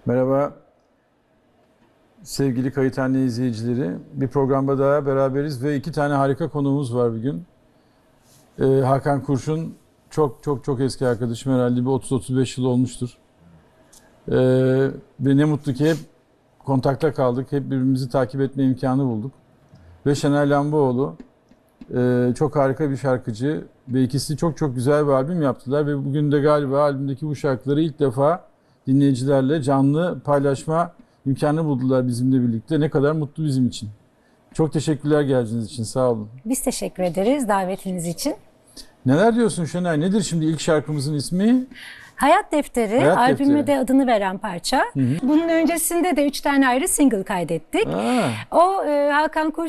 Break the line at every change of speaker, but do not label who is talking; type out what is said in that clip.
Merhaba sevgili Kayıthane izleyicileri. Bir programda daha beraberiz ve iki tane harika konuğumuz var bugün. Hakan Kurşun çok eski arkadaşım, herhalde bir 30-35 yıl olmuştur. Ve ne mutlu ki hep kontakta kaldık, hep birbirimizi takip etme imkanı bulduk. Ve Şener Lambıoğlu çok harika bir şarkıcı ve ikisi çok güzel bir albüm yaptılar ve bugün de galiba albümdeki bu şarkıları ilk defa dinleyicilerle canlı paylaşma imkanı buldular bizimle birlikte. Ne kadar mutlu bizim için. Çok teşekkürler geldiğiniz için, sağ olun.
Biz teşekkür ederiz davetiniz için.
Neler diyorsun Şenay? Nedir şimdi ilk şarkımızın ismi?
Hayat Defteri,
Hayat
albüme
Defteri.
de adını veren parça. Bunun öncesinde de 3 tane ayrı single kaydettik.
Aa.
O Hakan